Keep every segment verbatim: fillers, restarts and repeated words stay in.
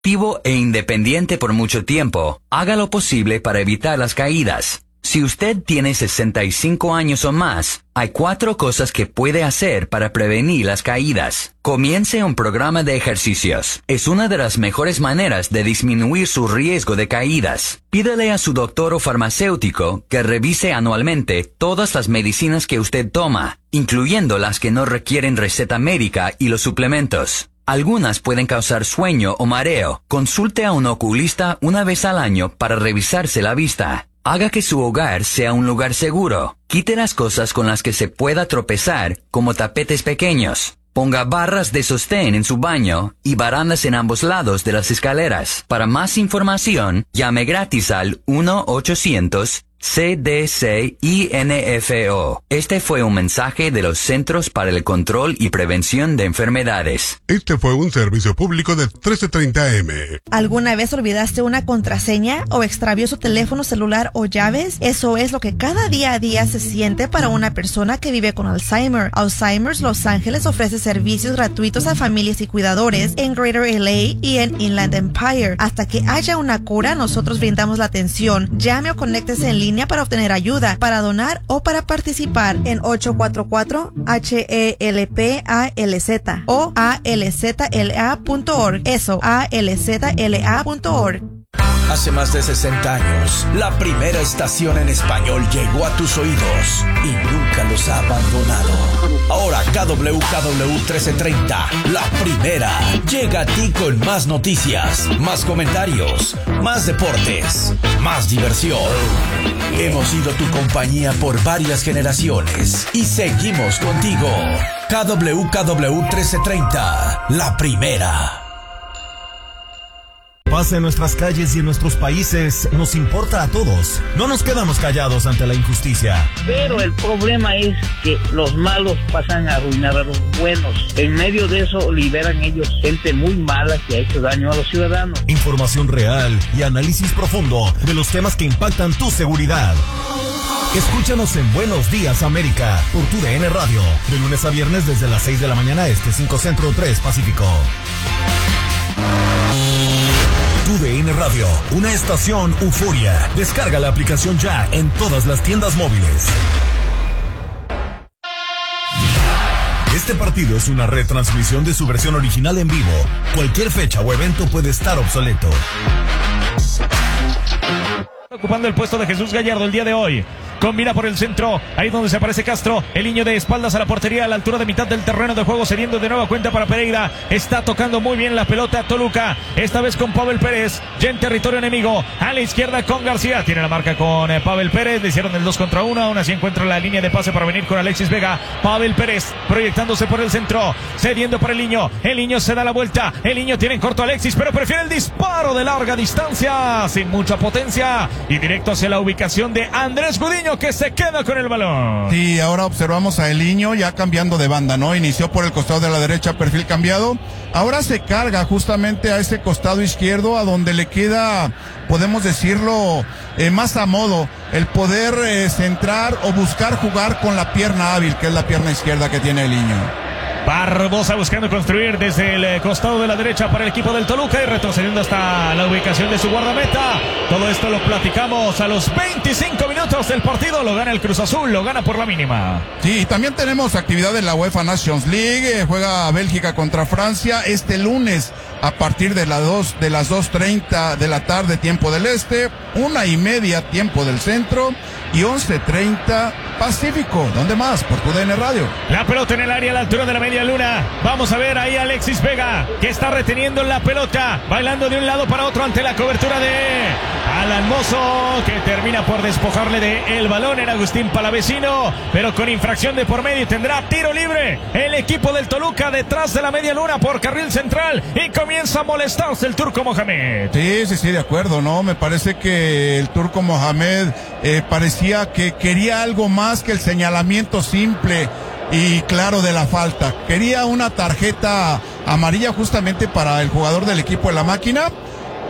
activo e independiente por mucho tiempo, haga lo posible para evitar las caídas. Si usted tiene sesenta y cinco años o más, hay cuatro cosas que puede hacer para prevenir las caídas. Comience un programa de ejercicios. Es una de las mejores maneras de disminuir su riesgo de caídas. Pídele a su doctor o farmacéutico que revise anualmente todas las medicinas que usted toma, incluyendo las que no requieren receta médica y los suplementos. Algunas pueden causar sueño o mareo. Consulte a un oculista una vez al año para revisarse la vista. Haga que su hogar sea un lugar seguro. Quite las cosas con las que se pueda tropezar, como tapetes pequeños. Ponga barras de sostén en su baño y barandas en ambos lados de las escaleras. Para más información, llame gratis al uno ochocientos C D C I N F O. Este fue un mensaje de los Centros para el Control y Prevención de Enfermedades. Este fue un servicio público de trece treinta M. ¿Alguna vez olvidaste una contraseña o extravió su teléfono celular o llaves? Eso es lo que cada día a día se siente para una persona que vive con Alzheimer. Alzheimer's Los Ángeles ofrece servicios gratuitos a familias y cuidadores en Greater L A y en Inland Empire. Hasta que haya una cura, nosotros brindamos la atención. Llame o conéctese en línea para obtener ayuda, para donar o para participar en ocho cuatro cuatro H E L P A L Z o A L Z L A punto org. Eso, A L Z L A punto org. Hace más de sesenta años, la primera estación en español llegó a tus oídos y nunca los ha abandonado. Ahora K W K W trece treinta, la primera, llega a ti con más noticias, más comentarios, más deportes, más diversión. Hemos sido tu compañía por varias generaciones y seguimos contigo. K W K W trece treinta, la primera. Pasa en nuestras calles y en nuestros países nos importa a todos. No nos quedamos callados ante la injusticia. Pero el problema es que los malos pasan a arruinar a los buenos. En medio de eso liberan ellos gente muy mala que ha hecho daño a los ciudadanos. Información real y análisis profundo de los temas que impactan tu seguridad. Escúchanos en Buenos Días América por tu D N Radio, de lunes a viernes desde las seis de la mañana este, cinco Centro, tres Pacífico. Tu D N Radio, una estación euforia. Descarga la aplicación ya en todas las tiendas móviles. Este partido es una retransmisión de su versión original en vivo. Cualquier fecha o evento puede estar obsoleto. Ocupando el puesto de Jesús Gallardo el día de hoy. Combina por el centro, ahí donde se aparece Castro, el niño de espaldas a la portería a la altura de mitad del terreno de juego, cediendo de nueva cuenta para Pereira. Está tocando muy bien la pelota Toluca, esta vez con Pavel Pérez, ya en territorio enemigo, a la izquierda con García, tiene la marca con eh, Pavel Pérez, le hicieron el dos contra uno, aún así encuentra la línea de pase para venir con Alexis Vega. Pavel Pérez proyectándose por el centro, cediendo para el niño, el niño se da la vuelta, el niño tiene en corto a Alexis, pero prefiere el disparo de larga distancia, sin mucha potencia, y directo hacia la ubicación de Andrés Gudiño, que se queda con el balón. Sí, ahora observamos a Eliño ya cambiando de banda, ¿no? Inició por el costado de la derecha, perfil cambiado. Ahora se carga justamente a ese costado izquierdo, a donde le queda, podemos decirlo, eh, más a modo, el poder eh, centrar o buscar jugar con la pierna hábil, que es la pierna izquierda que tiene Eliño. Barbosa buscando construir desde el costado de la derecha para el equipo del Toluca y retrocediendo hasta la ubicación de su guardameta. Todo esto lo platicamos a los veinticinco minutos del partido. Lo gana el Cruz Azul, lo gana por la mínima. Sí, también tenemos actividad en la UEFA Nations League. Juega Bélgica contra Francia este lunes a partir de las dos de las dos treinta de la tarde, tiempo del este, una y media tiempo del centro y once treinta Pacífico. ¿Dónde más? Por tu D N Radio. La pelota en el área a la altura de la media luna. Vamos a ver ahí a Alexis Vega, que está reteniendo la pelota, bailando de un lado para otro ante la cobertura de Alan Mozo, que termina por despojarle de el balón. Era Agustín Palavecino, pero con infracción de por medio, tendrá tiro libre el equipo del Toluca detrás de la media luna por carril central y comienza a molestarse el turco Mohamed. Sí, sí, sí, de acuerdo, ¿no? Me parece que el turco Mohamed eh, parecía que quería algo más que el señalamiento simple y claro de la falta. Quería una tarjeta amarilla justamente para el jugador del equipo de la máquina.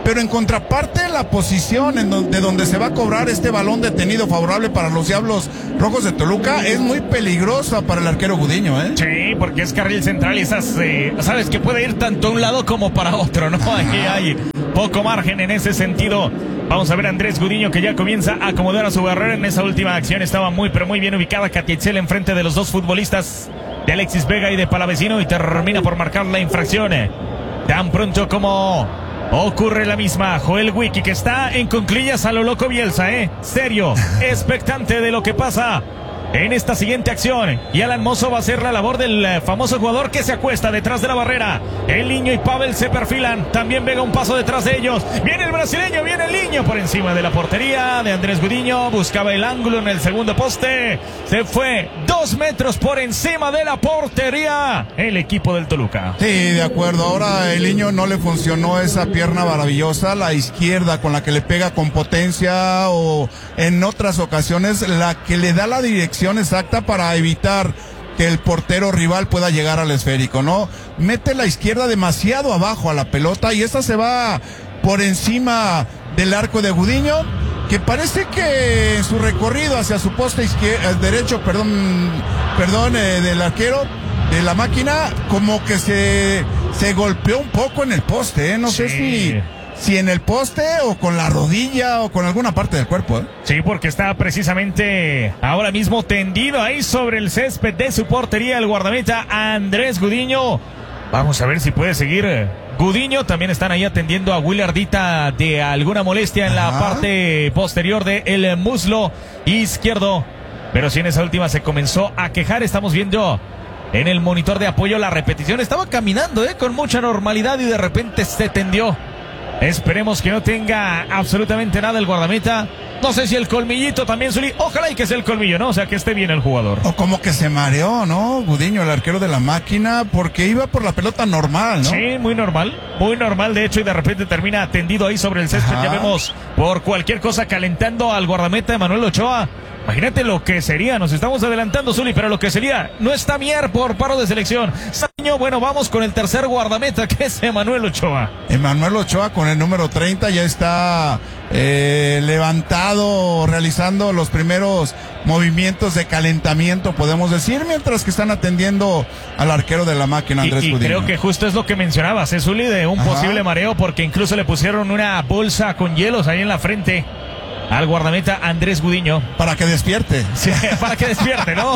pero en contraparte la posición en donde, de donde se va a cobrar este balón detenido favorable para los Diablos Rojos de Toluca es muy peligrosa para el arquero Gudiño, ¿eh? Sí, porque es carril central y esas, eh, sabes que puede ir tanto a un lado como para otro, ¿no? Aquí hay poco margen en ese sentido. Vamos a ver a Andrés Gudiño, que ya comienza a acomodar a su barrera en esa última acción. Estaba muy, pero muy bien ubicada Katia Itzel enfrente de los dos futbolistas de Alexis Vega y de Palavecino, y termina por marcar la infracción. Tan pronto como ocurre la misma, Joel Wiki, que está en cuclillas a lo loco Bielsa, ¿eh? Serio, expectante de lo que pasa en esta siguiente acción. Y Alan Mozo va a hacer la labor del eh, famoso jugador que se acuesta detrás de la barrera. El Niño y Pavel se perfilan. También Vega un paso detrás de ellos. Viene el brasileño, viene el Niño por encima de la portería de Andrés Gudiño. Buscaba el ángulo en el segundo poste. Se fue dos metros por encima de la portería el equipo del Toluca. Sí, de acuerdo. Ahora el Niño no le funcionó esa pierna maravillosa, la izquierda con la que le pega con potencia, o en otras ocasiones la que le da la dirección exacta para evitar que el portero rival pueda llegar al esférico, ¿no? Mete la izquierda demasiado abajo a la pelota y esta se va por encima del arco de Gudiño, que parece que en su recorrido hacia su poste izquierdo, derecho, perdón, perdón, eh, del arquero de la Máquina, como que se, se golpeó un poco en el poste, ¿eh? No Sí. sé si... Si en el poste o con la rodilla o con alguna parte del cuerpo, ¿eh? Sí, porque está precisamente ahora mismo tendido ahí sobre el césped de su portería el guardameta Andrés Gudiño. Vamos a ver si puede seguir Gudiño. También están ahí atendiendo a Willardita de alguna molestia en Ajá. la parte posterior del muslo izquierdo. Pero sí, en esa última se comenzó a quejar. Estamos viendo en el monitor de apoyo la repetición. Estaba caminando ¿eh? con mucha normalidad y de repente se tendió. Esperemos que no tenga absolutamente nada el guardameta. No sé si el colmillito también, Zuli. Ojalá y que sea el colmillo, ¿no? O sea, que esté bien el jugador. O como que se mareó, ¿no? Gudiño, el arquero de la Máquina, porque iba por la pelota normal, ¿no? Sí, muy normal. Muy normal, de hecho, y de repente termina tendido ahí sobre el césped. Ajá. Ya vemos por cualquier cosa calentando al guardameta Emanuel Ochoa. Imagínate lo que sería, nos estamos adelantando, Zuli, pero lo que sería, no está Mier por paro de selección. Saño, bueno, vamos con el tercer guardameta, que es Emanuel Ochoa. Emanuel Ochoa con el número treinta ya está eh, levantado, realizando los primeros movimientos de calentamiento, podemos decir, mientras que están atendiendo al arquero de la Máquina, Andrés Y, y Gudiño. creo que justo es lo que mencionabas, ¿eh, Zuli? De un Ajá. posible mareo, porque incluso le pusieron una bolsa con hielos ahí en la frente al guardameta Andrés Gudiño. Para que despierte. Sí, para que despierte, ¿no?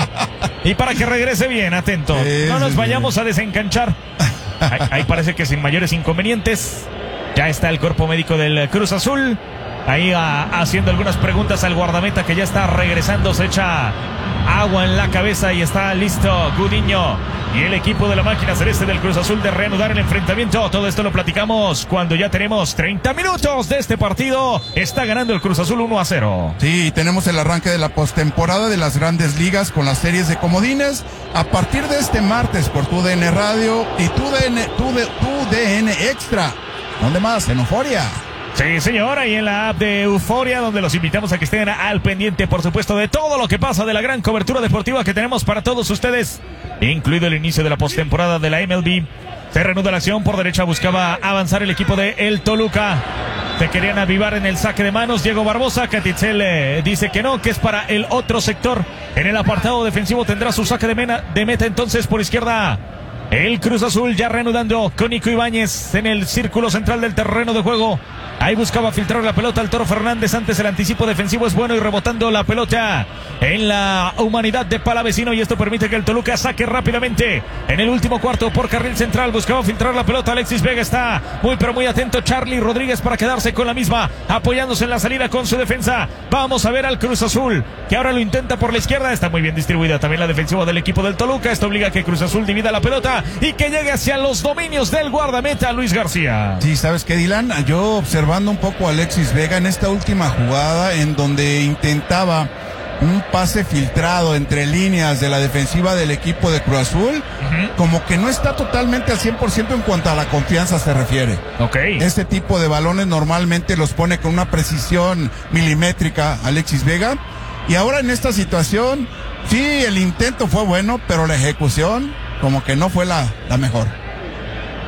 Y para que regrese bien, atento. Sí, no nos sí, vayamos sí. a desencanchar. Ahí, ahí parece que sin mayores inconvenientes. Ya está el cuerpo médico del Cruz Azul. Ahí a, haciendo algunas preguntas al guardameta, que ya está regresando. Se echa agua en la cabeza y está listo Gudiño y el equipo de la Máquina Celeste del Cruz Azul de reanudar el enfrentamiento. Todo esto lo platicamos cuando ya tenemos treinta minutos de este partido. Está ganando el Cruz Azul uno a cero. Sí, tenemos el arranque de la postemporada de las Grandes Ligas con las series de comodines a partir de este martes por tu D N Radio y tu D N, tu, tu D N Extra. ¿Dónde más? En Euforia. Sí, señora, y en la app de Euforia, donde los invitamos a que estén al pendiente, por supuesto, de todo lo que pasa, de la gran cobertura deportiva que tenemos para todos ustedes, incluido el inicio de la postemporada de la M L B. Se reanuda la acción, por derecha buscaba avanzar el equipo de El Toluca. Se querían avivar en el saque de manos. Diego Barbosa, Catitzel eh, dice que no, que es para el otro sector. En el apartado defensivo tendrá su saque de, mena, de meta entonces por izquierda. El Cruz Azul ya reanudando con Nico Ibáñez en el círculo central del terreno de juego. Ahí buscaba filtrar la pelota al Toro Fernández. Antes el anticipo defensivo es bueno y rebotando la pelota en la humanidad de Palavecino. Y esto permite que el Toluca saque rápidamente en el último cuarto por carril central. Buscaba filtrar la pelota. Alexis Vega está muy pero muy atento. Charlie Rodríguez para quedarse con la misma, apoyándose en la salida con su defensa. Vamos a ver al Cruz Azul, que ahora lo intenta por la izquierda. Está muy bien distribuida también la defensiva del equipo del Toluca. Esto obliga a que Cruz Azul divida la pelota y que llegue hacia los dominios del guardameta Luis García. Sí, ¿sabes qué, Dylan? Yo observando un poco a Alexis Vega en esta última jugada en donde intentaba un pase filtrado entre líneas de la defensiva del equipo de Cruz Azul, uh-huh. como que no está totalmente al cien por ciento en cuanto a la confianza se refiere. Okay. Este tipo de balones normalmente los pone con una precisión milimétrica Alexis Vega, y ahora en esta situación, sí, el intento fue bueno, pero la ejecución como que no fue la, la mejor.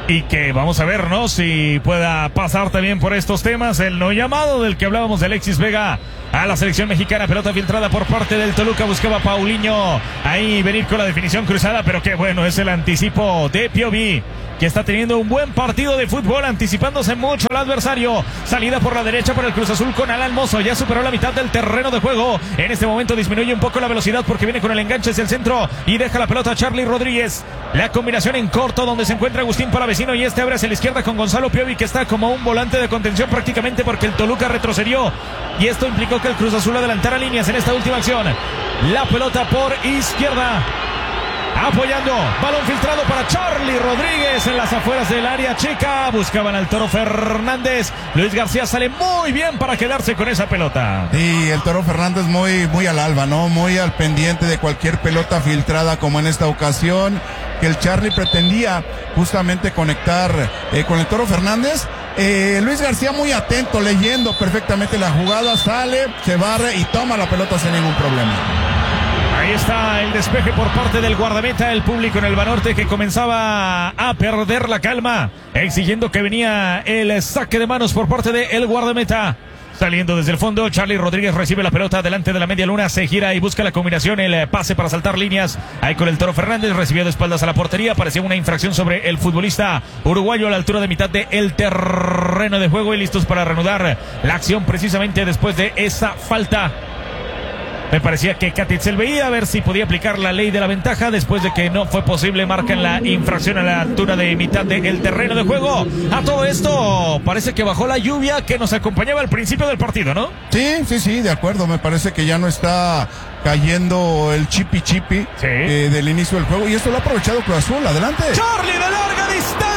Y que vamos a ver, ¿no? Si pueda pasar también por estos temas. El no llamado del que hablábamos de Alexis Vega a la selección mexicana. Pelota filtrada por parte del Toluca. Buscaba Paulinho ahí venir con la definición cruzada. Pero qué bueno es el anticipo de Piovi, que está teniendo un buen partido de fútbol, anticipándose mucho al adversario. Salida por la derecha por el Cruz Azul con Alan Mozo. Ya superó la mitad del terreno de juego. En este momento disminuye un poco la velocidad porque viene con el enganche hacia el centro y deja la pelota a Charlie Rodríguez. La combinación en corto donde se encuentra Agustín Palavecino y este abre hacia la izquierda con Gonzalo Piovi, que está como un volante de contención prácticamente porque el Toluca retrocedió. Y esto implicó que el Cruz Azul adelantara líneas en esta última acción. La pelota por izquierda. Apoyando, balón filtrado para Charlie Rodríguez en las afueras del área chica. Buscaban al Toro Fernández. Luis García sale muy bien para quedarse con esa pelota. Y el Toro Fernández muy, muy al alba, ¿no? Muy al pendiente de cualquier pelota filtrada como en esta ocasión, que el Charlie pretendía justamente conectar eh, con el Toro Fernández. Eh, Luis García muy atento, leyendo perfectamente la jugada, sale, se barre y toma la pelota sin ningún problema. Ahí está el despeje por parte del guardameta. El público en el Banorte que comenzaba a perder la calma, exigiendo que venía el saque de manos por parte del guardameta. Saliendo desde el fondo, Charlie Rodríguez recibe la pelota delante de la media luna, se gira y busca la combinación, el pase para saltar líneas. Ahí con el Toro Fernández, recibió de espaldas a la portería. Parecía una infracción sobre el futbolista uruguayo a la altura de mitad del terreno de juego y listos para reanudar la acción precisamente después de esa falta. Me parecía que Catitzel veía a ver si podía aplicar la ley de la ventaja. Después de que no fue posible, marcan la infracción a la altura de mitad del terreno de juego. A todo esto, parece que bajó la lluvia que nos acompañaba al principio del partido, ¿no? Sí, sí, sí, de acuerdo. Me parece que ya no está cayendo el chipi chipi sí. eh, del inicio del juego. Y esto lo ha aprovechado Cruz Azul. Adelante. Charlie de larga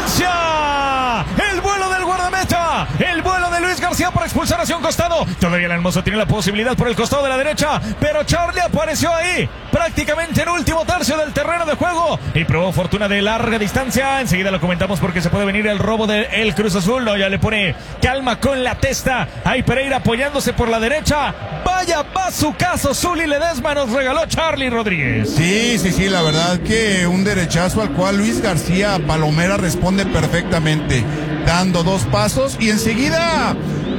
distancia. El vuelo del guardameta. El vuelo de Luis García para expulsar hacia un costado. Todavía el Hermoso tiene la posibilidad por el costado de la derecha, pero Charlie apareció ahí prácticamente en último tercio del terreno de juego y probó fortuna de larga distancia. Enseguida lo comentamos porque se puede venir el robo del Cruz Azul. No, ya le pone calma con la testa. Ahí Pereira apoyándose por la derecha. Vaya bazucazo Zuli Ledesma nos regaló Charlie Rodríguez. Sí, sí, sí, la verdad que un derechazo al cual Luis García Palomera responde perfectamente, dando dos pasos y enseguida,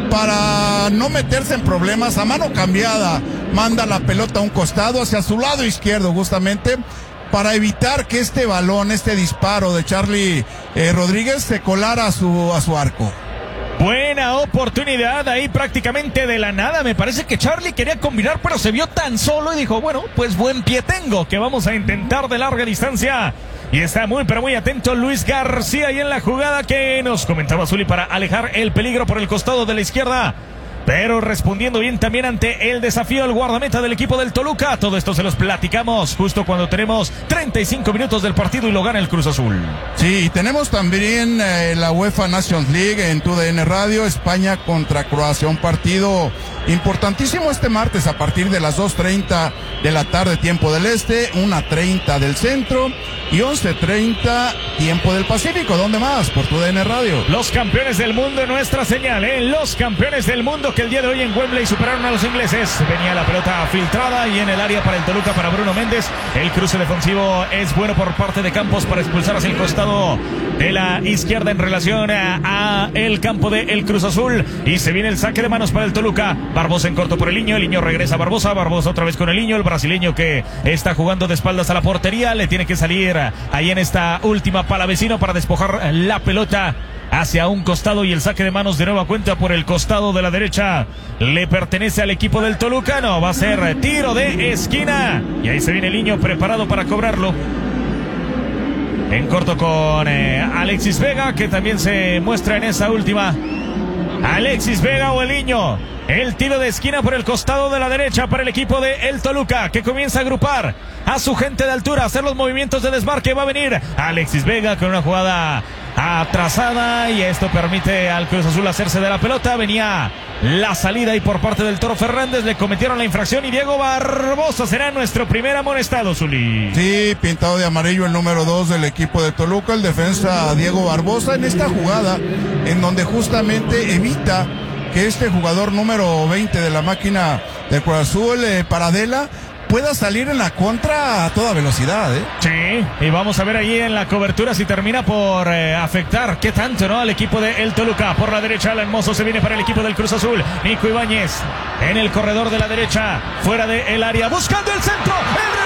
para no meterse en problemas, a mano cambiada, manda la pelota a un costado hacia su lado izquierdo justamente para evitar que este balón, este disparo de Charlie eh, Rodríguez se colara a su, a su arco. Buena oportunidad ahí prácticamente de la nada. Me parece que Charlie quería combinar, pero se vio tan solo y dijo, bueno, pues buen pie tengo, que vamos a intentar de larga distancia. Y está muy, pero muy atento Luis García ahí en la jugada que nos comentaba Zuli para alejar el peligro por el costado de la izquierda. Pero respondiendo bien también ante el desafío el guardameta del equipo del Toluca. Todo esto se los platicamos justo cuando tenemos treinta y cinco minutos del partido y lo gana el Cruz Azul. Sí, y tenemos también eh, la UEFA Nations League en tu D N Radio, España contra Croacia. Un partido importantísimo este martes a partir de las dos treinta de la tarde, tiempo del este, una treinta del centro y once treinta tiempo del Pacífico. ¿Dónde más? Por tu D N Radio. Los campeones del mundo en nuestra señal, ¿eh? Los campeones del mundo que el día de hoy en Wembley superaron a los ingleses. Venía la pelota filtrada y en el área para el Toluca, para Bruno Méndez. El cruce defensivo es bueno por parte de Campos para expulsar hacia el costado de la izquierda en relación a, a el campo de el Cruz Azul. Y se viene el saque de manos para el Toluca. Barbosa en corto por el Niño. El Niño regresa a Barbosa. Barbosa otra vez con el Niño. El brasileño que está jugando de espaldas a la portería. Le tiene que salir ahí en esta última Palavecino para despojar la pelota hacia un costado y el saque de manos de nueva cuenta por el costado de la derecha le pertenece al equipo del Toluca. No, va a ser tiro de esquina y ahí se viene el Niño preparado para cobrarlo. En corto con eh, Alexis Vega, que también se muestra en esa última. Alexis Vega o el Niño. El tiro de esquina por el costado de la derecha para el equipo de el Toluca, que comienza a agrupar a su gente de altura, a hacer los movimientos de desmarque. Va a venir Alexis Vega con una jugada atrasada y esto permite al Cruz Azul hacerse de la pelota. Venía la salida y por parte del Toro Fernández le cometieron la infracción y Diego Barbosa será nuestro primer amonestado, Zuli. Sí, pintado de amarillo el número dos del equipo de Toluca, el defensa Diego Barbosa, en esta jugada en donde justamente evita que este jugador número veinte de la máquina de Cruz Azul, eh, Paradela, pueda salir en la contra a toda velocidad, ¿eh? Sí, y vamos a ver allí en la cobertura si termina por eh, afectar qué tanto, ¿no? Al equipo de el Toluca. Por la derecha, Alan Mozo se viene para el equipo del Cruz Azul. Nico Ibáñez en el corredor de la derecha, fuera del área, buscando el centro. ¡El